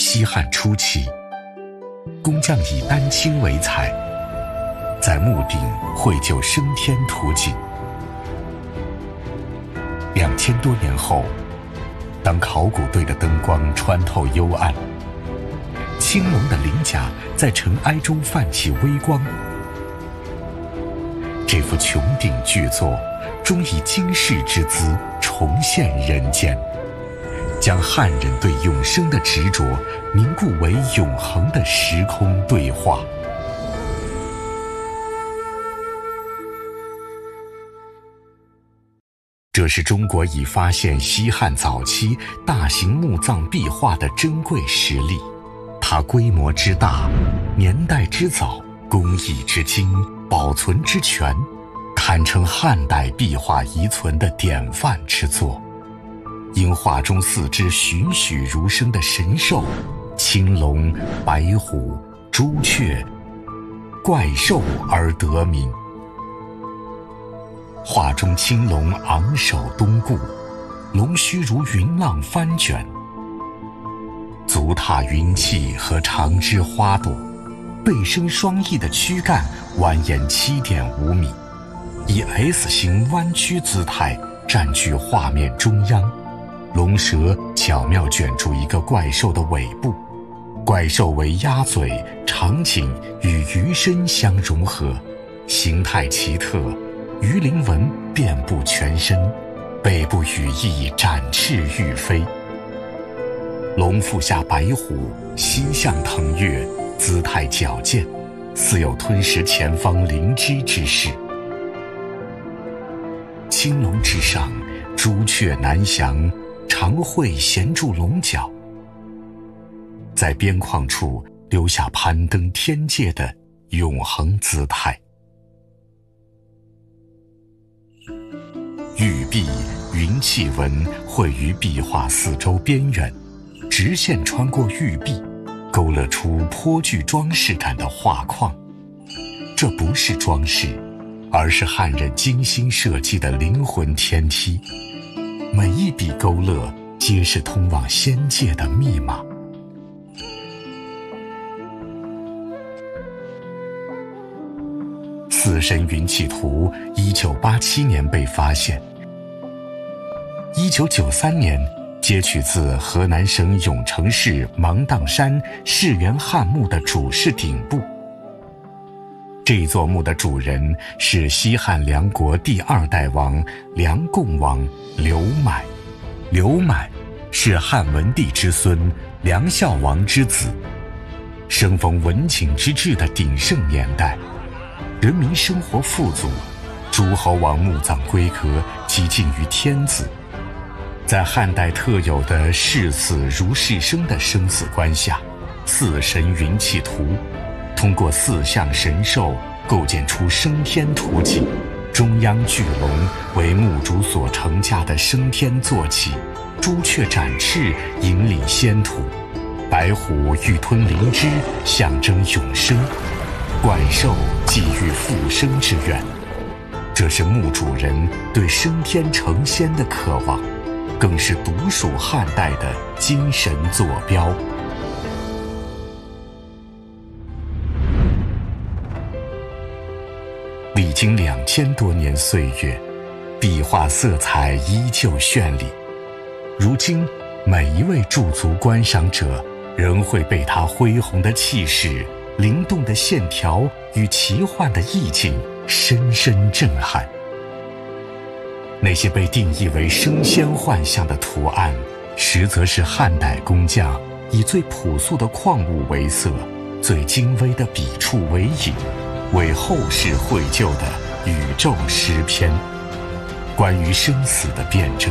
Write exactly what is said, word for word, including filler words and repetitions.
西汉初期，工匠以丹青为彩，在墓顶绘就升天图景。两千多年后，当考古队的灯光穿透幽暗，青龙的鳞甲在尘埃中泛起微光。这幅穹顶巨作终以惊世之姿重现人间，将汉人对永生的执着凝固为永恒的时空对话。这是中国已发现西汉早期大型墓葬壁画的珍贵实例，它规模之大，年代之早，工艺之精，保存之全，堪称汉代壁画遗存的典范之作。因画中四只栩栩如生的神兽青龙、白虎、朱雀、怪兽而得名。画中青龙昂首东顾，龙须如云浪翻卷，足踏云气和长枝花朵，背生双翼的躯干蜿蜒 七点五米，以 S 型弯曲姿态占据画面中央。龙蛇巧妙卷住一个怪兽的尾部，怪兽为鸭嘴、长颈与鱼身相融合，形态奇特，鱼鳞纹遍布全身，背部羽翼展翅欲飞。龙腹下白虎心象腾跃，姿态矫健，似有吞食前方灵芝之势。青龙之上，朱雀南翔，长喙衔住龙角，在边框处留下攀登天界的永恒姿态。玉璧云气纹绘于壁画四周边缘，直线穿过玉璧，勾勒出颇具装饰感的画框。这不是装饰，而是汉人精心设计的灵魂天梯，每一笔勾勒皆是通往仙界的密码。四神云气图一九八七年被发现，一九九三年截取自河南省永城市芒砀山世源汉墓的主室顶部。这座墓的主人是西汉梁国第二代王梁共王刘买。刘买是汉文帝之孙，梁孝王之子，生逢文景之治的鼎盛年代，人民生活富足，诸侯王墓葬规格几近于天子。在汉代特有的视死如视生的生死观下，四神云气图通过四象神兽构建出升天图景，中央巨龙为墓主所乘驾的升天坐骑，朱雀展翅引领仙途，白虎欲吞灵芝象征永生，怪兽寄予复生之愿。这是墓主人对升天成仙的渴望，更是独属汉代的精神坐标。历经两千多年岁月，壁画色彩依旧绚丽。如今，每一位驻足观赏者仍会被它恢宏的气势、灵动的线条与奇幻的意境深深震撼。那些被定义为升仙幻象的图案，实则是汉代工匠以最朴素的矿物为色，最精微的笔触为引，为后世绘就的宇宙诗篇。关于生死的辩证，